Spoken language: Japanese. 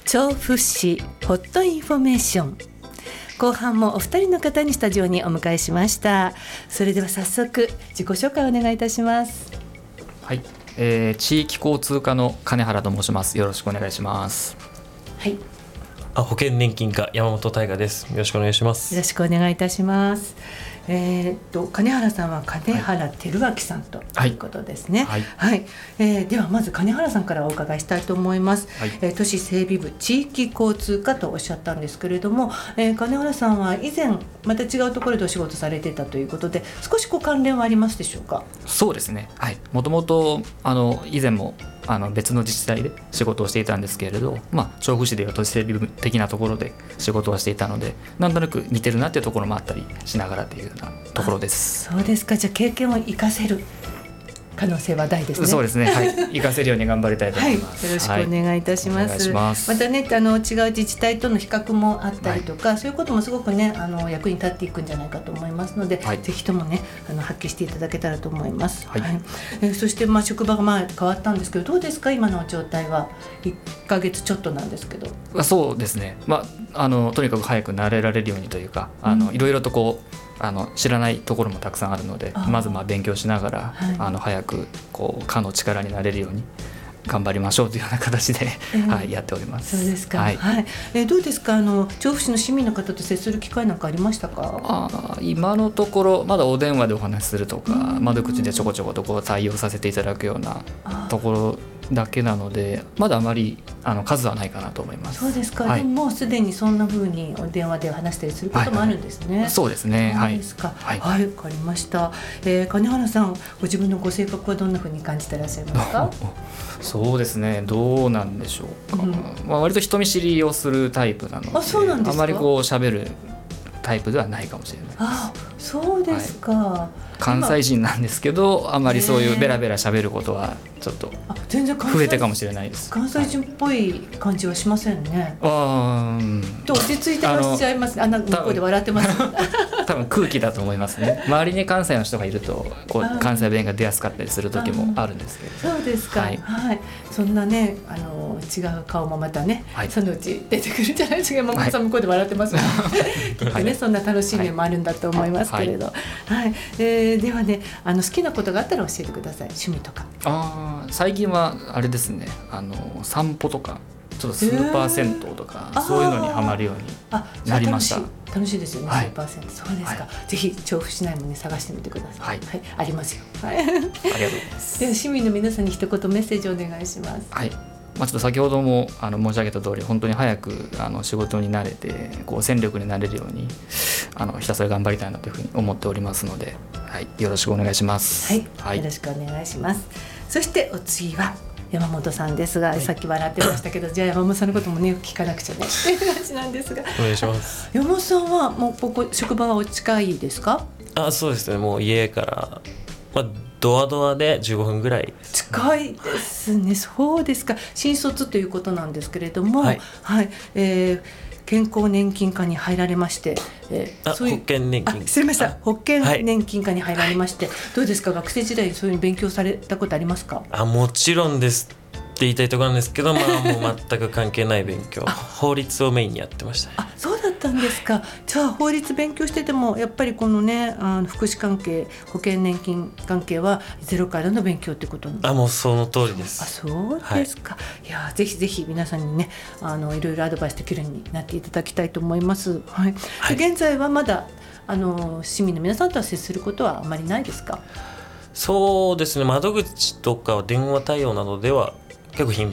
調布市ホットインフォメーション、後半もお二人の方にスタジオにお迎えしました。それでは早速自己紹介をお願いいたします。 はい、地域交通課の金原と申します。よろしくお願いします。 はい、 保険年金課山本大我です。よろしくお願いします。 よろしくお願いいたします。金原さんは金原照明さんということですね。 はいはい。ではまず金原さんからお伺いしたいと思います。 はい都市整備部地域交通課とおっしゃったんですけれども、金原さんは以前また違うところでお仕事されていたということで、少し関連はありますでしょうか？ そうですね、はい、もともと以前も別の自治体で仕事をしていたんですけれど、調布市でいう都市整備部的なところで仕事をしていたので、なんとなく似てるなっていうところもあったりしながらというようなところです。 そうですか。じゃあ経験を生かせる可能性は大ですね。 そうですね、はい、活かせるように頑張りたいと思います。 よろしくお願いいたします。 お願いします。 またね、違う自治体との比較もあったりとか、そういうこともすごくね役に立っていくんじゃないかと思いますので、ぜひともね発揮していただけたらと思います。そして職場が変わったんですけど、どうですか今の状態は。1ヶ月ちょっとなんですけど。 そうですね、とにかく早く慣れられるようにというか、いろいろと知らないところもたくさんあるので、まず勉強しながら、早く課の力になれるように頑張りましょうというような形で、やっております。 そうですか。どうですか調布市の市民の方と接する機会なんかありましたか？ 今のところまだお電話でお話しするとか、窓口でちょこちょこと対応させていただくようなところだけなので、まだあまり数はないかなと思います。 そうですか。でももうすでにそんな風にお電話で話したりすることもあるんですね。 そうですね。 そうですか。わかりました。金原さん、ご自分のご性格はどんな風に感じてらっしゃいますか？ そうですね、どうなんでしょうか。割と人見知りをするタイプなので、 そうなんですか。 あまり喋るタイプではないかもしれないです。 そうですか。 関西人なんですけど、あまりそういうベラベラ喋ることはちょっと増えてかもしれないです。 関西人っぽい感じはしませんね。落ち着いてらっしゃいます。向こうで笑ってます。 多分空気だと思いますね。周りに関西の人がいると関西弁が出やすかったりする時もあるんですけど。 そうですか。そんなね違う顔もまたね、そのうち出てくるんじゃないですか。山本さん向こうで笑ってますきっとね、そんな楽しい面もあるんだと思いますけれど。ではね、好きなことがあったら教えてください。趣味とか。 最近はあれですね、散歩とかちょっとスーパー銭湯とか、そういうのにハマるようになりました。 楽しいですよね、スーパー銭湯。そうですか。ぜひ調布市内もね探してみてください。ありますよ。ありがとうございます。では市民の皆さんに一言メッセージをお願いします。 ちょっと先ほども申し上げた通り、本当に早く仕事に慣れて戦力になれるようにひたすら頑張りたいなというふうに思っておりますので、よろしくお願いします。よろしくお願いします。そしてお次は山本さんですが、さっき笑ってましたけど、じゃあ山本さんのこともね聞かなくちゃねっていう感じなんですが、 お願いします。 山本さんはもうここ職場はお近いですか？ そうですね、もう家からドアドアで15分ぐらい。 近いですね。そうですか。新卒ということなんですけれども、健康年金課に入られまして、 保険年金。 失礼しました。保険年金課に入られまして、どうですか？学生時代そういう勉強されたことありますか？ もちろんですって言いたいところなんですけど、もう全く関係ない勉強。法律をメインにやってましたね。 そうだったんですか。じゃあ法律勉強しててもやっぱりこのね福祉関係、保険年金関係はゼロからの勉強ってことなんですか？ もうその通りです。 そうですか。いやぜひぜひ皆さんにねいろいろアドバイスできるようになっていただきたいと思います。現在はまだ市民の皆さんとは接することはあまりないですか？ そうですね、窓口とか電話対応などでは結構頻